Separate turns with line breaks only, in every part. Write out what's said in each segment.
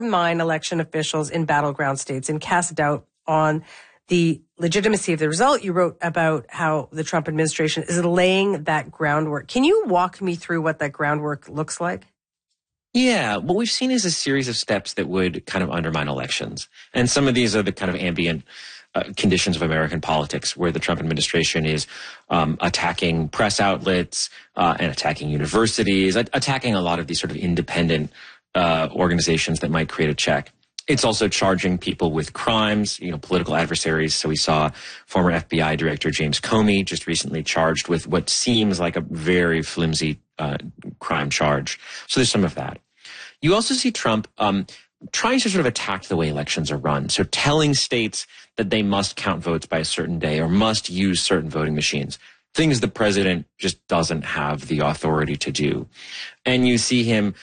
undermine election officials in battleground states and cast doubt on the legitimacy of the result. You wrote about how the Trump administration is laying that groundwork. Can you walk me through what that groundwork looks like?
Yeah, what we've seen is a series of steps that would kind of undermine elections. And some of these are the kind of ambient conditions of American politics, where the Trump administration is attacking press outlets and attacking universities, attacking a lot of these sort of independent organizations that might create a check. It's also charging people with crimes, political adversaries. So we saw former FBI Director James Comey just recently charged with what seems like a very flimsy crime charge. So there's some of that. You also see Trump trying to sort of attack the way elections are run. So telling states that they must count votes by a certain day or must use certain voting machines, things the president just doesn't have the authority to do. And you see him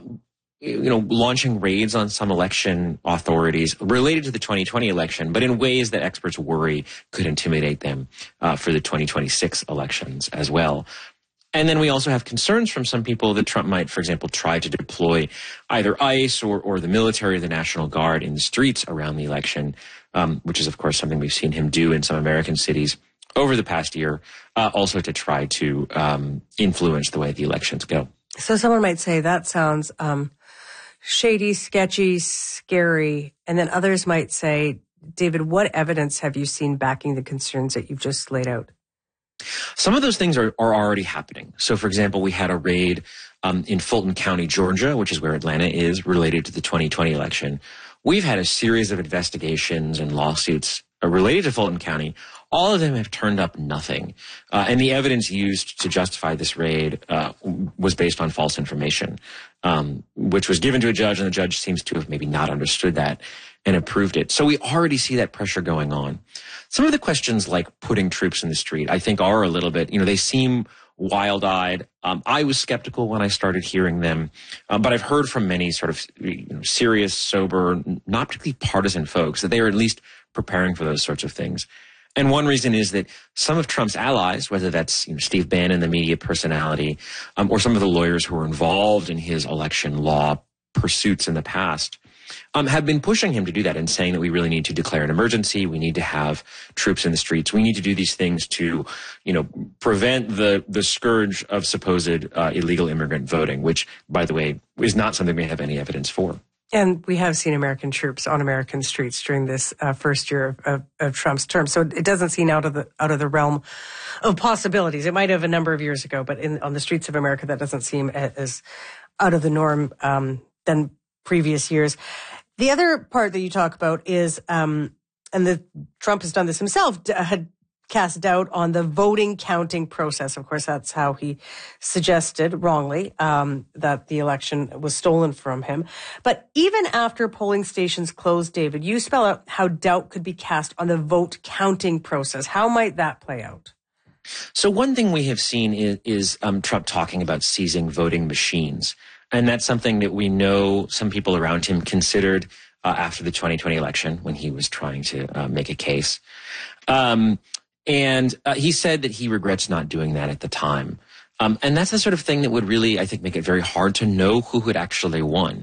launching raids on some election authorities related to the 2020 election, but in ways that experts worry could intimidate them for the 2026 elections as well. And then we also have concerns from some people that Trump might, for example, try to deploy either ICE or the military or the National Guard in the streets around the election, which is, of course, something we've seen him do in some American cities over the past year, also to try to influence the way the elections go.
So someone might say that sounds shady, sketchy, scary. And then others might say, David, what evidence have you seen backing the concerns that you've just laid out?
Some of those things are already happening. So, for example, we had a raid in Fulton County, Georgia, which is where Atlanta is, related to the 2020 election. We've had a series of investigations and lawsuits related to Fulton County. All of them have turned up nothing. And the evidence used to justify this raid was based on false information, which was given to a judge, and the judge seems to have maybe not understood that and approved it. So we already see that pressure going on. Some of the questions like putting troops in the street, I think, are a little bit, they seem wild-eyed. I was skeptical when I started hearing them, but I've heard from many sort of serious, sober, not particularly partisan folks that they are at least preparing for those sorts of things. And one reason is that some of Trump's allies, whether that's Steve Bannon, the media personality, or some of the lawyers who were involved in his election law pursuits in the past, have been pushing him to do that and saying that we really need to declare an emergency. We need to have troops in the streets. We need to do these things to, prevent the scourge of supposed illegal immigrant voting, which, by the way, is not something we have any evidence for.
And we have seen American troops on American streets during this first year of Trump's term. So it doesn't seem out of the realm of possibilities. It might have a number of years ago, but on the streets of America, that doesn't seem as out of the norm than previous years. The other part that you talk about is, and Trump has done this himself, had cast doubt on the voting counting process. Of course, that's how he suggested, wrongly, that the election was stolen from him. But even after polling stations closed, David, you spell out how doubt could be cast on the vote counting process. How might that play out?
So one thing we have seen is Trump talking about seizing voting machines. And that's something that we know some people around him considered after the 2020 election when he was trying to make a case. And he said that he regrets not doing that at the time. And that's the sort of thing that would really, I think, make it very hard to know who had actually won.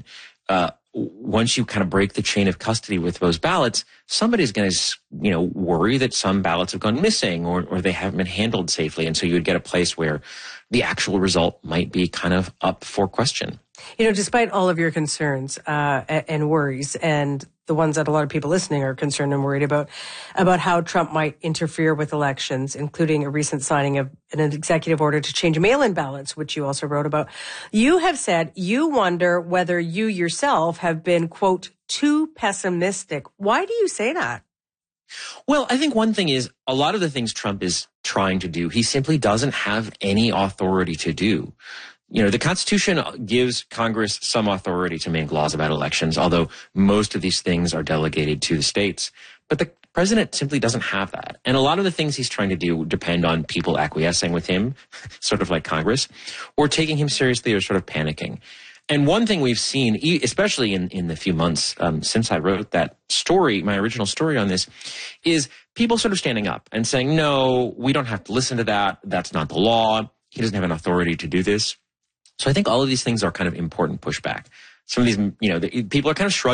Once you kind of break the chain of custody with those ballots, somebody's going to, worry that some ballots have gone missing or they haven't been handled safely. And so you would get a place where the actual result might be kind of up for question.
Despite all of your concerns and worries, and the ones that a lot of people listening are concerned and worried about how Trump might interfere with elections, including a recent signing of an executive order to change mail-in ballots, which you also wrote about, you have said you wonder whether you yourself have been, quote, too pessimistic. Why do you say that?
Well, I think one thing is a lot of the things Trump is trying to do, he simply doesn't have any authority to do. The Constitution gives Congress some authority to make laws about elections, although most of these things are delegated to the states. But the president simply doesn't have that. And a lot of the things he's trying to do depend on people acquiescing with him, sort of like Congress, or taking him seriously or sort of panicking. And one thing we've seen, especially in the few months since I wrote that story, my original story on this, is people sort of standing up and saying, no, we don't have to listen to that. That's not the law. He doesn't have an authority to do this. So I think all of these things are kind of important pushback. some of these, people are kind of shrugging